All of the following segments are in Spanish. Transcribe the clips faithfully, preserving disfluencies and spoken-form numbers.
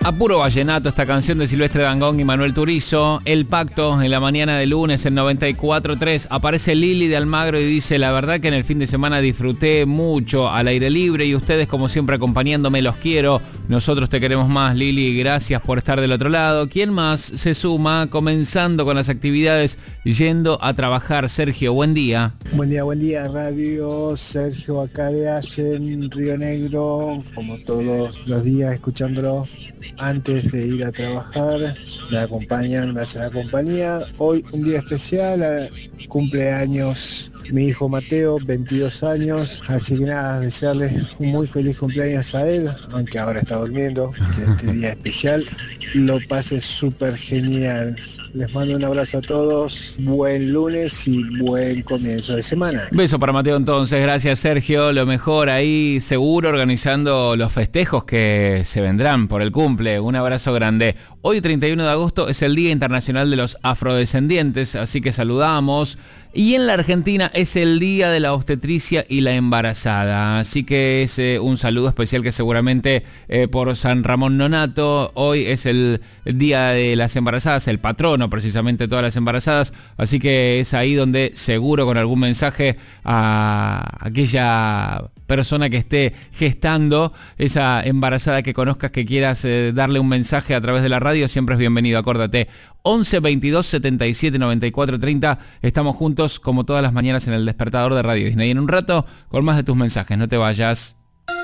A puro vallenato, esta canción de Silvestre Dangond y Manuel Turizo. El Pacto, en la mañana de lunes, en noventa y cuatro tres. Aparece Lili de Almagro y dice: la verdad que en el fin de semana disfruté mucho al aire libre y ustedes como siempre acompañándome, los quiero. Nosotros te queremos más, Lili, gracias por estar del otro lado. ¿Quién más se suma? Comenzando con las actividades, yendo a trabajar. Sergio, buen día. Buen día, buen día, radio. Sergio acá de Allen, Río Negro, como todos los días escuchándolo antes de ir a trabajar. Me acompañan, me hacen la compañía. Hoy un día especial, cumpleaños mi hijo Mateo, veintidós años, así que nada, desearle un muy feliz cumpleaños a él, aunque ahora está durmiendo, que este día especial lo pase súper genial. Les mando un abrazo a todos, buen lunes y buen comienzo de semana. Beso para Mateo entonces, gracias Sergio, lo mejor ahí seguro organizando los festejos que se vendrán por el cumple, un abrazo grande. Hoy treinta y uno de agosto es el Día Internacional de los Afrodescendientes, así que saludamos. Y en la Argentina es el Día de la Obstetricia y la Embarazada, así que es eh, un saludo especial que seguramente eh, por San Ramón Nonato. Hoy es el Día de las Embarazadas, el patrono precisamente de todas las embarazadas, así que es ahí donde seguro con algún mensaje a aquella persona que esté gestando, esa embarazada que conozcas, que quieras eh, darle un mensaje a través de la radio, siempre es bienvenido, acuérdate. once veintidós setenta y siete noventa y cuatro treinta, estamos juntos como todas las mañanas en el despertador de Radio Disney. Y en un rato con más de tus mensajes, no te vayas.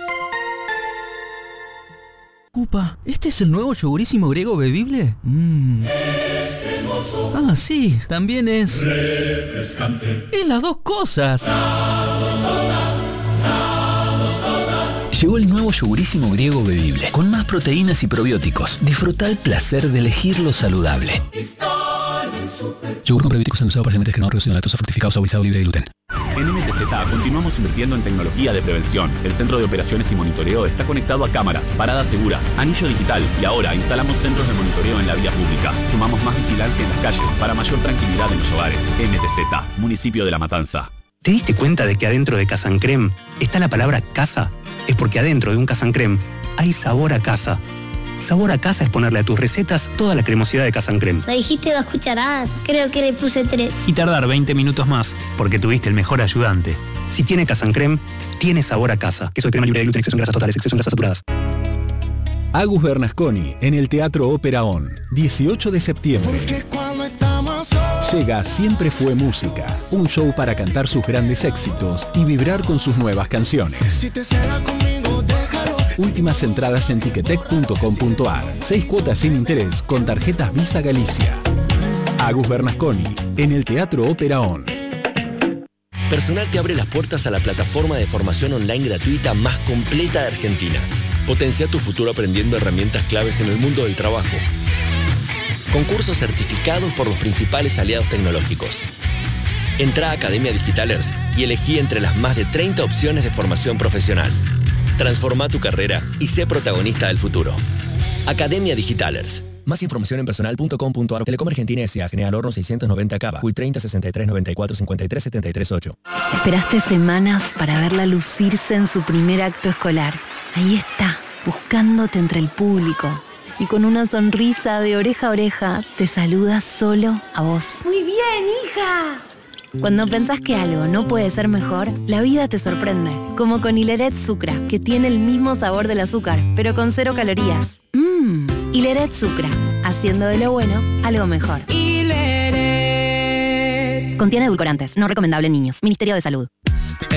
Upa, ¿este es el nuevo yogurísimo griego bebible? Mm. Ah, sí, también es refrescante. Es las dos cosas. Llegó el nuevo yogurísimo griego bebible, con más proteínas y probióticos. Disfruta el placer de elegir lo saludable. Yogur con probióticos endulzado parcialmente descremado, reducido en lactosa, fortificado, saborizado, libre de gluten. En M T Z continuamos invirtiendo en tecnología de prevención. El Centro de Operaciones y Monitoreo está conectado a cámaras, paradas seguras, anillo digital y ahora instalamos centros de monitoreo en la vía pública. Sumamos más vigilancia en las calles para mayor tranquilidad en los hogares. M T Z, Municipio de La Matanza. ¿Te diste cuenta de que adentro de Casancrem está la palabra casa? Es porque adentro de un Casancrem hay sabor a casa. Sabor a casa es ponerle a tus recetas toda la cremosidad de Casancrem. Me dijiste dos cucharadas, creo que le puse tres. Y tardar veinte minutos más, porque tuviste el mejor ayudante. Si tiene Casancrem, tiene sabor a casa. Queso de crema libre de gluten, exceso en grasas totales, exceso en grasas saturadas. Agus Bernasconi en el Teatro Ópera On, dieciocho de septiembre. Llega Siempre Fue Música, un show para cantar sus grandes éxitos y vibrar con sus nuevas canciones. Si te cela conmigo, déjalo. Últimas entradas en ticketek punto com punto ar. Seis cuotas sin interés con tarjetas Visa Galicia. Agus Bernasconi en el Teatro Ópera On. Personal te abre las puertas a la plataforma de formación online gratuita más completa de Argentina. Potencia tu futuro aprendiendo herramientas claves en el mundo del trabajo. Concursos certificados por los principales aliados tecnológicos. Entrá a Academia Digitalers y elegí entre las más de treinta opciones de formación profesional. Transforma tu carrera y sé protagonista del futuro. Academia Digitalers. Más información en personal punto com punto ar. Telecom Argentina S A. General Horno seiscientos noventa Cava. Q I treinta sesenta y tres noventa y cuatro cincuenta y tres setenta y tres ocho. Esperaste semanas para verla lucirse en su primer acto escolar. Ahí está, buscándote entre el público. Y con una sonrisa de oreja a oreja, te saluda solo a vos. ¡Muy bien, hija! Cuando pensás que algo no puede ser mejor, la vida te sorprende. Como con Hileret Sucra, que tiene el mismo sabor del azúcar, pero con cero calorías. Mmm, Hileret Sucra, haciendo de lo bueno algo mejor. Hileret. Contiene edulcorantes, no recomendable en niños. Ministerio de Salud.